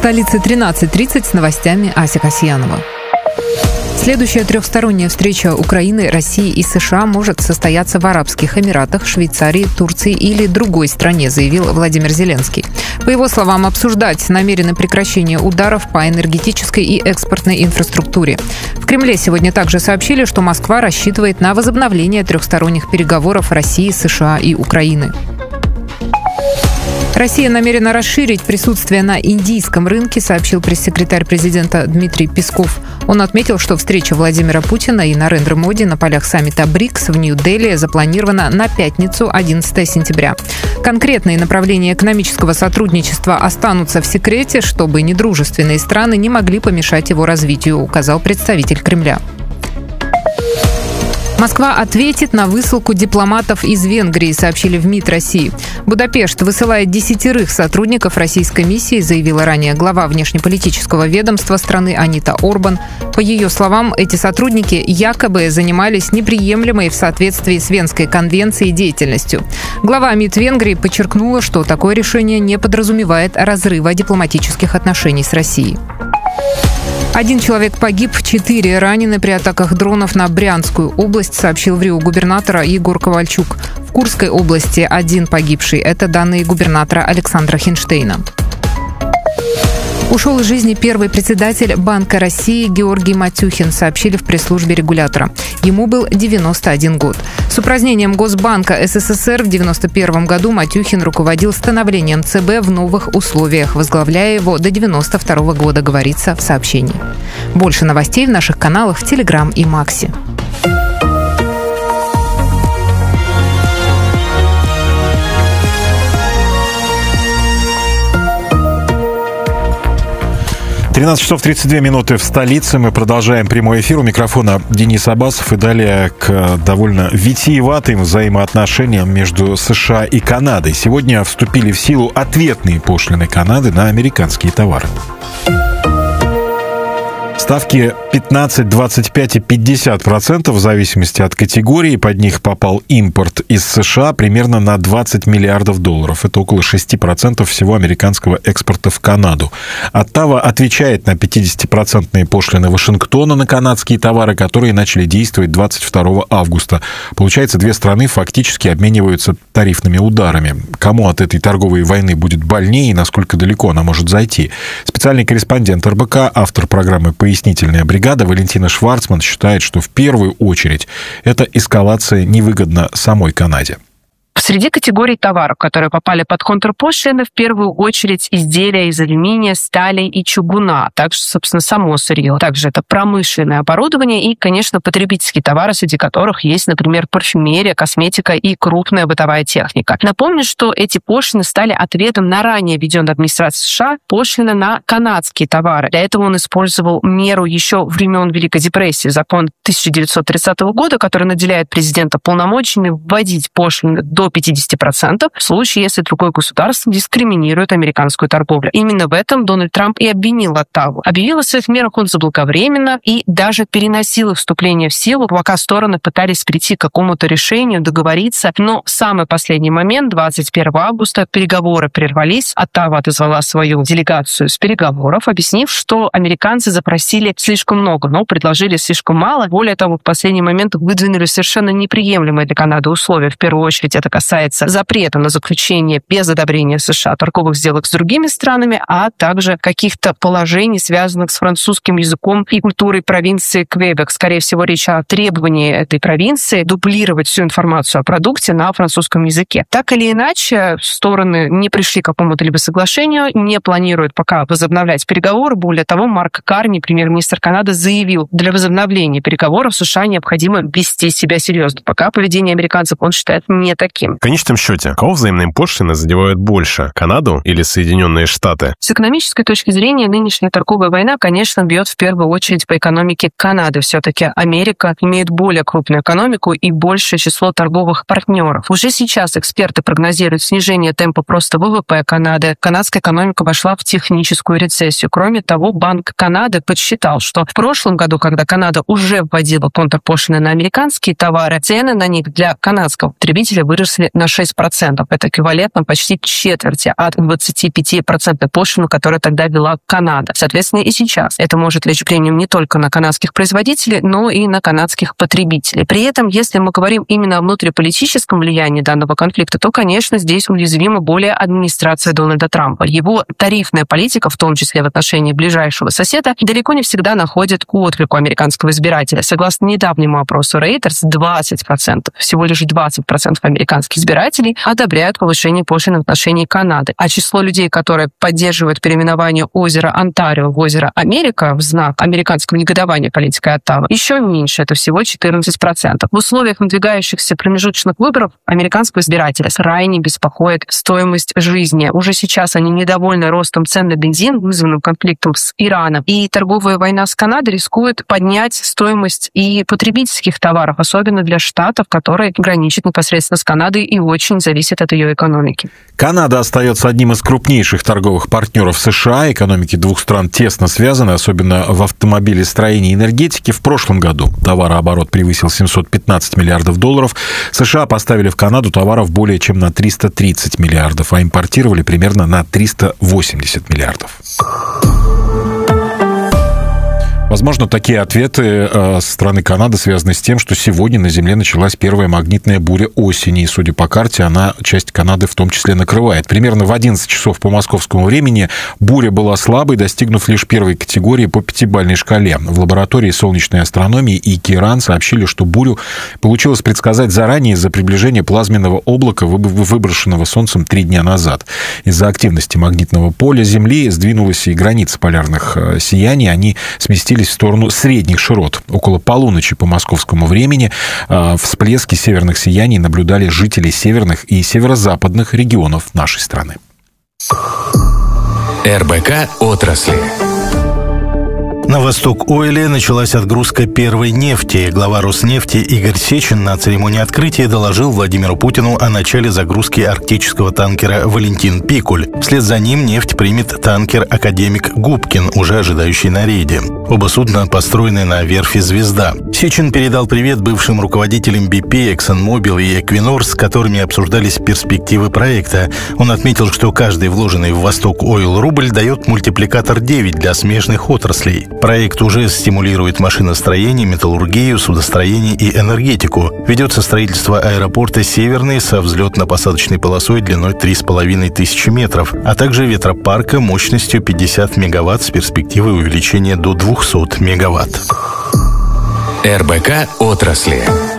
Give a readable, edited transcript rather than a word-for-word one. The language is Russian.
столице 13:30 с новостями Ася Касьянова. Следующая трехсторонняя встреча Украины, России и США может состояться в Арабских Эмиратах, Швейцарии, Турции или другой стране, заявил Владимир Зеленский. По его словам, обсуждать намерены прекращение ударов по энергетической и экспортной инфраструктуре. В Кремле сегодня также сообщили, что Москва рассчитывает на возобновление трехсторонних переговоров России, США и Украины. Россия намерена расширить присутствие на индийском рынке, сообщил пресс-секретарь президента Дмитрий Песков. Он отметил, что встреча Владимира Путина и Нарендра Моди на полях саммита БРИКС в Нью-Дели запланирована на пятницу, 11 сентября. Конкретные направления экономического сотрудничества останутся в секрете, чтобы недружественные страны не могли помешать его развитию, указал представитель Кремля. Москва ответит на высылку дипломатов из Венгрии, сообщили в МИД России. Будапешт высылает 10 сотрудников российской миссии, заявила ранее глава внешнеполитического ведомства страны Анита Орбан. По ее словам, эти сотрудники якобы занимались неприемлемой в соответствии с Венской конвенцией деятельностью. Глава МИД Венгрии подчеркнула, что такое решение не подразумевает разрыва дипломатических отношений с Россией. 1 человек погиб, 4 ранены при атаках дронов на Брянскую область, сообщил в РИО губернатор Егор Ковальчук. В Курской области 1 погибший. Это данные губернатора Александра Хинштейна. Ушел из жизни первый председатель Банка России Георгий Матюхин, сообщили в пресс-службе регулятора. Ему был 91 год. С упразднением Госбанка СССР в 1991 году Матюхин руководил становлением ЦБ в новых условиях, возглавляя его до 1992 года, говорится в сообщении. Больше новостей в наших каналах в Телеграм и Макси. Тринадцать часов 32 минуты в столице. Мы продолжаем прямой эфир. У микрофона Денис Абасов. И далее к довольно витиеватым взаимоотношениям между США и Канадой. Сегодня вступили в силу ответные пошлины Канады на американские товары. Ставки 15, 25 и 50% в зависимости от категории. Под них попал импорт из США примерно на 20 миллиардов долларов. Это около 6% всего американского экспорта в Канаду. Оттава отвечает на 50% пошлины Вашингтона на канадские товары, которые начали действовать 22 августа. Получается, две страны фактически обмениваются тарифными ударами. Кому от этой торговой войны будет больнее и насколько далеко она может зайти? Специальный корреспондент РБК, автор программы «Пояснительная бригада» Валентина Шварцман считает, что в первую очередь эта эскалация невыгодна самой Канаде. Среди категорий товаров, которые попали под контрпошлины, в первую очередь изделия из алюминия, стали и чугуна, а также, собственно, само сырье. Также это промышленное оборудование и, конечно, потребительские товары, среди которых есть, например, парфюмерия, косметика и крупная бытовая техника. Напомню, что эти пошлины стали ответом на ранее введенную администрацией США пошлины на канадские товары. Для этого он использовал меру еще времен Великой депрессии, закон 1930 года, который наделяет президента полномочиями вводить пошлины до 50% в случае, если другое государство дискриминирует американскую торговлю. Именно в этом Дональд Трамп и обвинил Оттаву. Объявил о своих мерах он заблаговременно и даже переносил их вступление в силу, пока стороны пытались прийти к какому-то решению, договориться. Но в самый последний момент, 21 августа, переговоры прервались. Оттава отозвала свою делегацию с переговоров, объяснив, что американцы запросили слишком много, но предложили слишком мало. Более того, в последний момент выдвинули совершенно неприемлемые для Канады условия. В первую очередь это касается запрета на заключение без одобрения США торговых сделок с другими странами, а также каких-то положений, связанных с французским языком и культурой провинции Квебек. Скорее всего, речь о требовании этой провинции дублировать всю информацию о продукте на французском языке. Так или иначе, стороны не пришли к какому-то либо соглашению, не планируют пока возобновлять переговоры. Более того, Марк Карни, премьер-министр Канады, заявил, для возобновления переговоров США необходимо вести себя серьезно. Пока поведение американцев он считает не таким. В конечном счете, кого взаимные пошлины задевают больше? Канаду или Соединенные Штаты? С экономической точки зрения, нынешняя торговая война, конечно, бьет в первую очередь по экономике Канады. Все-таки Америка имеет более крупную экономику и большее число торговых партнеров. Уже сейчас эксперты прогнозируют снижение темпа просто ВВП Канады. Канадская экономика вошла в техническую рецессию. Кроме того, Банк Канады подсчитал, что в прошлом году, когда Канада уже вводила контрпошлины на американские товары, цены на них для канадского потребителя выросли выросли на 6%. Это эквивалентно почти четверти от 25% пошлины, которую тогда ввела Канада. Соответственно, и сейчас это может лечь премиум не только на канадских производителей, но и на канадских потребителей. При этом, если мы говорим именно о внутриполитическом влиянии данного конфликта, то, конечно, здесь уязвима более администрация Дональда Трампа. Его тарифная политика, в том числе в отношении ближайшего соседа, далеко не всегда находит отклик у американского избирателя. Согласно недавнему опросу Reuters, 20%, всего лишь 20% американских избирателей одобряют повышение пошлин в отношении Канады. А число людей, которые поддерживают переименование озера Онтарио в озеро Америка в знак американского негодования политикой Оттавы, еще меньше, это всего 14%. В условиях надвигающихся промежуточных выборов американского избирателя крайне беспокоит стоимость жизни. Уже сейчас они недовольны ростом цен на бензин, вызванным конфликтом с Ираном. И торговая война с Канадой рискует поднять стоимость и потребительских товаров, особенно для штатов, которые граничат непосредственно с Канадой и очень зависят от ее экономики. Канада остается одним из крупнейших торговых партнеров США. Экономики двух стран тесно связаны, особенно в автомобилестроении и энергетике. В прошлом году товарооборот превысил 715 миллиардов долларов. США поставили в Канаду товаров более чем на 330 миллиардов, а импортировали примерно на 380 миллиардов. Возможно, такие ответы со стороны Канады связаны с тем, что сегодня на Земле началась первая магнитная буря осени, и, судя по карте, она часть Канады в том числе накрывает. Примерно в 11 часов по московскому времени буря была слабой, достигнув лишь первой категории по 5-бальной шкале. В лаборатории солнечной астрономии ИКИРАН сообщили, что бурю получилось предсказать заранее из-за приближения плазменного облака, выброшенного Солнцем 3 дня назад. Из-за активности магнитного поля Земли сдвинулась и граница полярных сияний, они сместились в сторону средних широт. Около полуночи по московскому времени всплески северных сияний наблюдали жители северных и северо-западных регионов нашей страны. РБК отрасли. На Восток-Ойле началась отгрузка первой нефти. Глава Роснефти Игорь Сечин на церемонии открытия доложил Владимиру Путину о начале загрузки арктического танкера «Валентин Пикуль». Вслед за ним нефть примет танкер «Академик Губкин», уже ожидающий на рейде. Оба судна построены на верфи «Звезда». Сечин передал привет бывшим руководителям BP, ExxonMobil и Equinor, с которыми обсуждались перспективы проекта. Он отметил, что каждый вложенный в Восток-Ойл рубль дает мультипликатор 9 для смежных отраслей. Проект уже стимулирует машиностроение, металлургию, судостроение и энергетику. Ведется строительство аэропорта «Северный» со взлетно-посадочной полосой длиной 3500 метров, а также ветропарка мощностью 50 мегаватт с перспективой увеличения до 200 мегаватт. РБК отрасли.